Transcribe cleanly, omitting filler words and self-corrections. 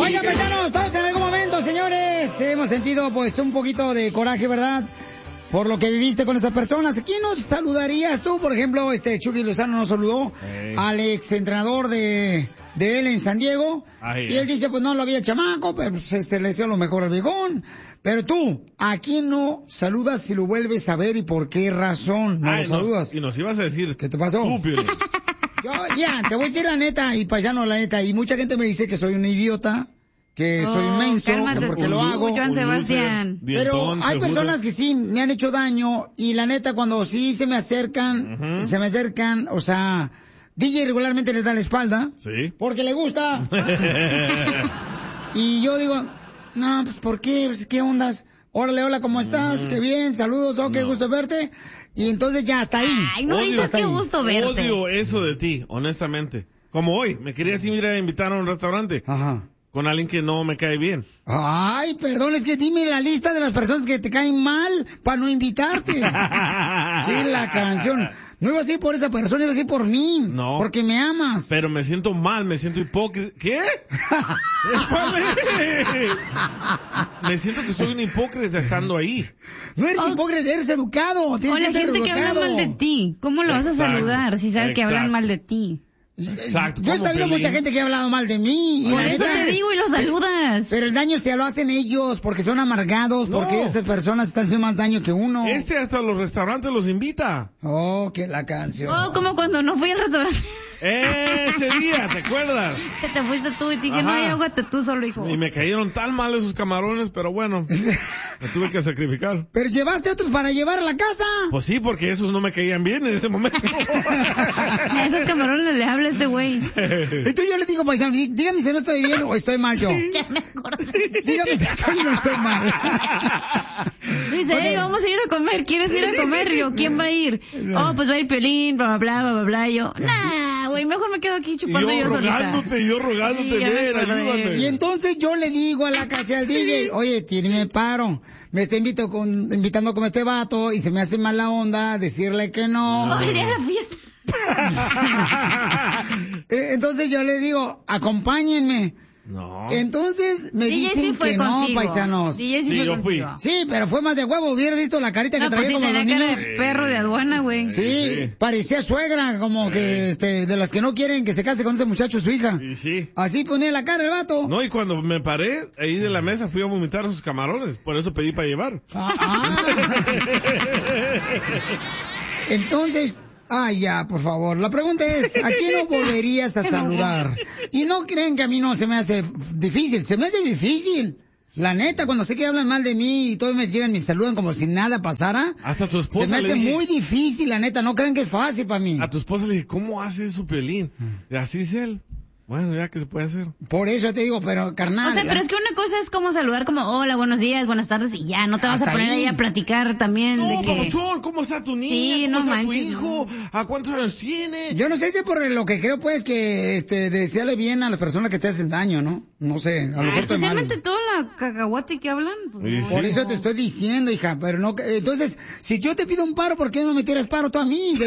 Oigan, paisanos, todos en algún momento, señores, hemos sentido pues un poquito de coraje, ¿verdad? Por lo que viviste con esas personas. ¿Quién nos saludarías tú? Por ejemplo, Chucky Lozano nos saludó al exentrenador de él en San Diego. Y él dice, pues no lo había el chamaco, pero pues, le deseo lo mejor al viejón. Pero tú, ¿a quién no saludas si lo vuelves a ver y por qué razón no lo saludas? Y nos ibas a decir, ¿qué te pasó? Estúpido. Yo, te voy a decir la neta, y paisano, la neta, y mucha gente me dice que soy un idiota, que soy inmenso, porque lo hago. Joan Sebastián. Pero hay personas que sí me han hecho daño, y la neta, cuando sí se me acercan, o sea, DJ regularmente les da la espalda. Sí. Porque le gusta. Y yo digo, no, pues, ¿por qué? Pues, ¿qué ondas? Órale, hola, ¿cómo estás? Qué bien, saludos, qué gusto verte. Y entonces ya, hasta ahí. Ay, no digas qué gusto verte. Odio eso de ti, honestamente. Como hoy, me querías ir a invitar a un restaurante. Ajá. Con alguien que no me cae bien. Ay, perdón, es que dime la lista de las personas que te caen mal para no invitarte. Sí, la canción. No iba a ser por esa persona, iba a ser por mí. No. Porque me amas. Pero me siento mal, me siento hipócrita. ¿Qué? Me siento que soy un hipócrita estando ahí. No eres hipócrita, eres educado. O la gente que habla mal de ti. ¿Cómo lo vas a saludar si sabes que hablan mal de ti? Exacto. Yo he sabido mucha gente que ha hablado mal de mí. Por eso te digo y lo saludas. Pero el daño se lo hacen ellos porque son amargados, porque esas personas están haciendo más daño que uno. Hasta los restaurantes los invita. Oh, que la canción. Oh, como cuando no fui al restaurante. Ese día, ¿te acuerdas? Que te fuiste tú y te dije, no, ahógate tú solo, hijo. Y me cayeron tan mal esos camarones, pero bueno, me tuve que sacrificar. ¿Pero llevaste otros para llevar a la casa? Pues sí, porque esos no me caían bien en ese momento. A esos camarones le habla este güey. Entonces yo le digo, paisano, dígame si no estoy bien o estoy mal yo. Ya me acordé. Dígame si estoy o no estoy mal. Dice, vamos a ir a comer, ¿quieres ir a comer? Yo, ¿quién va a ir? Oh, pues va a ir Piolín, bla, bla, bla, bla, bla. Yo, nah, güey, mejor me quedo aquí chupando yo solita. Yo rogándote, ven, ayúdame. Y entonces yo le digo a la cacha al DJ, oye, tiene paro, me está invitando a comer este vato y se me hace mala onda decirle que no. Oye, a la fiesta. Entonces yo le digo, acompáñenme. No. Entonces me DJ dicen sí fue que contigo. no, paisanos. DJ sí, yo fui. Sí, pero fue más de huevo. Hubiera visto la carita que traía pues como los niños. Cara de perro de aduana, güey. Sí, parecía suegra, como que de las que no quieren que se case con ese muchacho su hija. Sí. Así ponía la cara el vato. No, y cuando me paré ahí de la mesa fui a vomitar sus camarones, por eso pedí para llevar. Entonces, ya, por favor. La pregunta es, ¿a quién no volverías a saludar? Y no creen que a mí no se me hace difícil, se me hace difícil. La neta, cuando sé que hablan mal de mí y todos me llegan y me saludan como si nada pasara. Hasta tu esposa se me hace muy difícil, la neta, no creen que es fácil para mí. A tu esposa le dije, ¿cómo hace eso, Piolín? Y así dice él. Bueno, ya que se puede hacer. Por eso te digo, pero carnal. O sea, pero es que una cosa es como saludar como, hola, buenos días, buenas tardes, y ya, no te vas a poner ahí a platicar también. No, de que... papuchón, ¿cómo está tu niña? Sí, ¿Cómo está tu manches, hijo? ¿A cuántos años tiene? Yo no sé si por lo que creo, pues, que desearle bien a las personas que te hacen daño, ¿no? No sé, a lo mejor estoy mal. Especialmente toda la cacahuate que hablan. Pues, Sí, no. Por eso te estoy diciendo, hija, pero no. Entonces, si yo te pido un paro, ¿por qué no me tiras paro tú a mí?